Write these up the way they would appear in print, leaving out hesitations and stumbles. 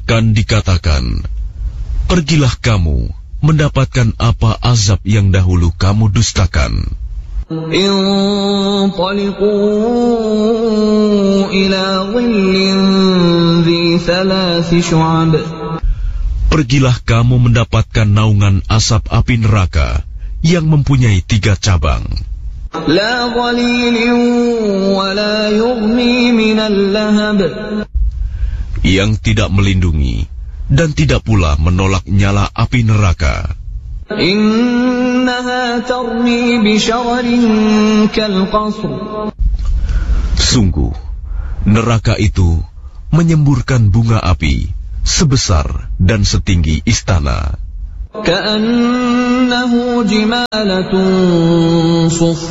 Akan dikatakan, pergilah kamu mendapatkan apa azab yang dahulu kamu dustakan. انطلقوا إلى ظل ذي 3 شعب. Pergilah kamu mendapatkan naungan asap api neraka yang mempunyai 3 cabang. لا ظليل ولا يغني من اللهب. Yang tidak melindungi dan tidak pula menolak nyala api neraka. إنها ترمي بشرر كالقصر. Sungguh, neraka itu menyemburkan bunga api sebesar dan setinggi istana. كأنه جمالة صفر.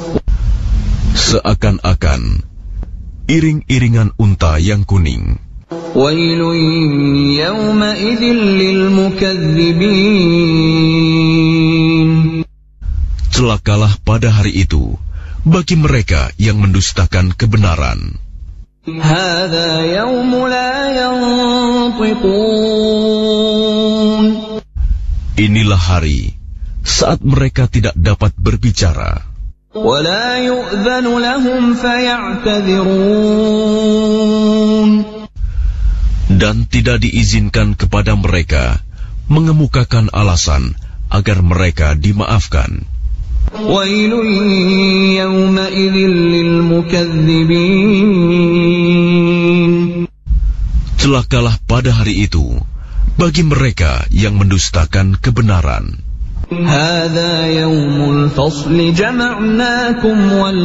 Seakan-akan iring-iringan unta yang kuning. ويل يومئذ للمكذبين. Celakalah pada hari itu bagi mereka yang mendustakan kebenaran. هذا يوم لا ينطقون. Inilah hari saat mereka tidak dapat berbicara. ولا يؤذن لهم فيعتذرون. Dan tidak diizinkan kepada mereka mengemukakan alasan agar mereka dimaafkan. ويل يومئذ للمكذبين. Celakalah pada hari itu bagi mereka yang mendustakan kebenaran. هذا يوم الفصل جمعناكم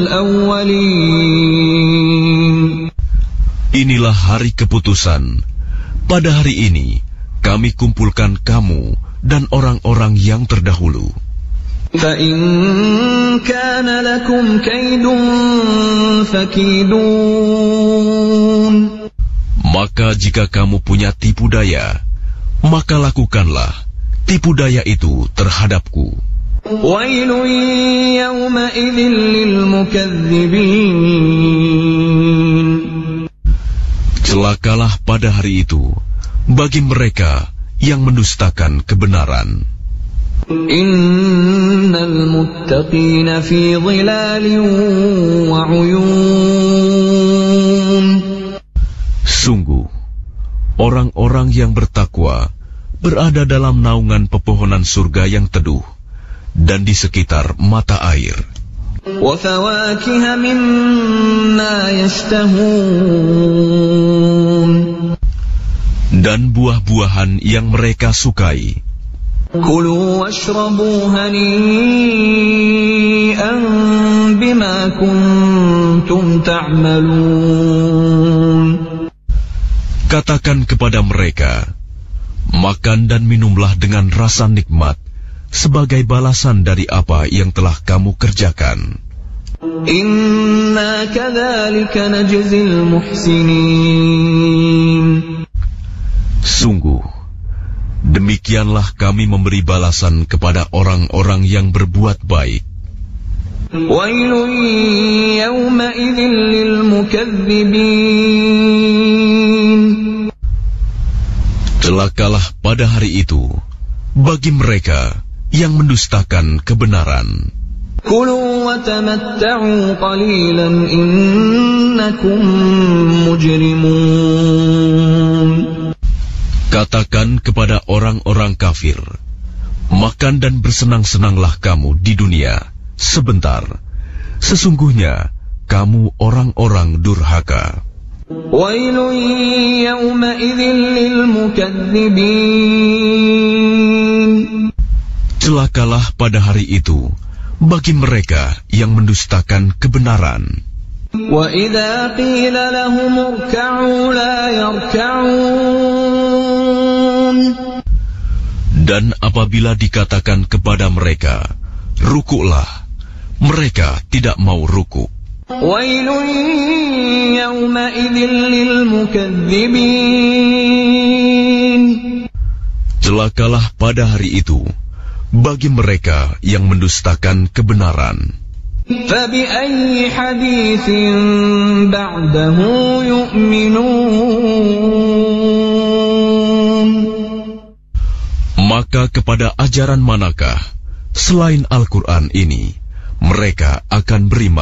والأولين. Inilah hari keputusan. Pada hari ini kami kumpulkan kamu dan orang-orang yang terdahulu. فإن كان لكم كيد فكيدون. Maka jika kamu punya tipu daya, maka lakukanlah tipu daya itu terhadapku. ويل يومئذ للمكذبين. Celakalah pada hari itu bagi mereka yang mendustakan kebenaran. Innal muttaqina fi dhilalin wa 'uyun. Sungguh, orang-orang yang bertakwa berada dalam naungan pepohonan surga yang teduh dan di sekitar mata air. وَفَوَاكِهَ مِمَّا يَشْتَهُونَ. Dan buah-buahan yang mereka sukai. كُلُوا وَاشْرَبُوا هَنِيئًا بِمَا كُنتُمْ تَعْمَلُونَ. Katakan kepada mereka, makan dan minumlah dengan rasa nikmat sebagai balasan dari apa yang telah kamu kerjakan. Inna kadzalika najzil muhsinin. Sungguh, demikianlah kami memberi balasan kepada orang-orang yang berbuat baik. Wailun yawmaidzin lil mukadzibin. Celakalah pada hari itu bagi mereka yang mendustakan kebenaran. Kulu wa tamatta'u qalilan innakum mujrimun. Katakan kepada orang-orang kafir, makan dan bersenang-senanglah kamu di dunia sebentar. Sesungguhnya kamu orang-orang durhaka. Wailun yawmaidzin lil mukadzibin. Celakalah pada hari itu bagi mereka yang mendustakan kebenaran. Wa idza qila lahum irka'u la yarka'un. Dan apabila dikatakan kepada mereka, rukuklah, mereka tidak mau rukuk. Wailun yawmaidzin lil mukadzibin. Celakalah pada hari itu bagi mereka yang mendustakan kebenaran. فَبِأَيِّ حَدِيثٍ بَعْدَهُ يُؤْمِنُونَ. maka kepada ajaran manakah selain Al-Quran ini mereka akan beriman?